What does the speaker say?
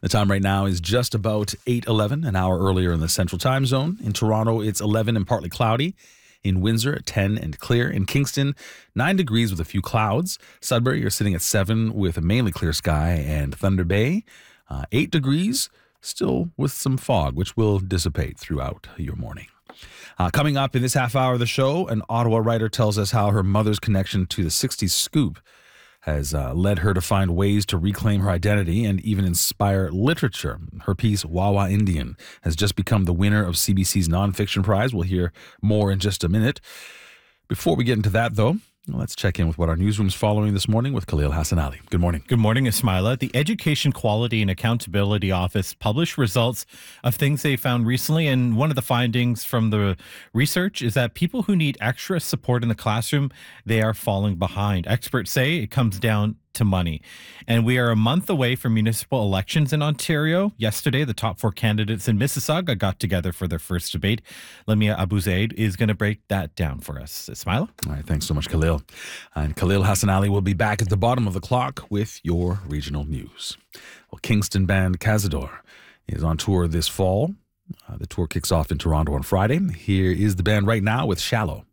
The time right now is just about 8:11, an hour earlier in the Central Time Zone. In Toronto, it's 11 and partly cloudy. In Windsor, 10 and clear. In Kingston, 9 degrees with a few clouds. Sudbury, you're sitting at 7 with a mainly clear sky. And Thunder Bay, 8 degrees, still with some fog, which will dissipate throughout your morning. Coming up in this half hour of the show, an Ottawa writer tells us how her mother's connection to the 60s scoop has led her to find ways to reclaim her identity and even inspire literature. Her piece, Wawa Indian, has just become the winner of CBC's Nonfiction Prize. We'll hear more in just a minute. Before we get into that, though, let's check in with what our newsroom's following this morning with Khalil Hassanali. Good morning. Good morning, Ismaila. The Education Quality and Accountability Office published results of things they found recently, and one of the findings from the research is that people who need extra support in the classroom, they are falling behind. Experts say it comes down to money. And we are a month away from municipal elections in Ontario. Yesterday, the top 4 candidates in Mississauga got together for their first debate. Lamia Abu-Zaid is going to break that down for us. Ismaila? All right, thanks so much, Khalil. And Khalil Hassanali will be back at the bottom of the clock with your regional news. Well, Kingston band Cazador is on tour this fall. The tour kicks off in Toronto on Friday. Here is the band right now with Shallow.